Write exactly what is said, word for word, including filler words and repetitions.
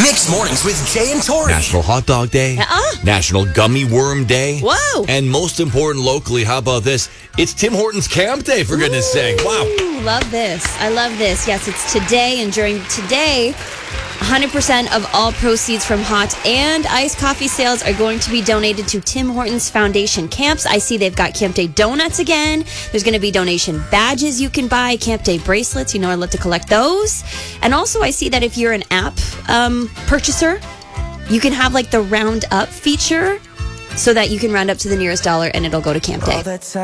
Mixed Mornings with Jay and Tori. National Hot Dog Day. Uh-uh. National Gummy Worm Day. Whoa. And most important locally, how about this? It's Tim Hortons Camp Day, for goodness Ooh, sake. Wow. Love this. I love this. Yes, it's today, and during today, one hundred percent of all proceeds from hot and iced coffee sales are going to be donated to Tim Hortons Foundation camps. I see they've got Camp Day donuts again. There's going to be donation badges you can buy, Camp Day bracelets. You know, I love to collect those. And also, I see that if you're an app um, purchaser, you can have like the round up feature so that you can round up to the nearest dollar and it'll go to Camp Day.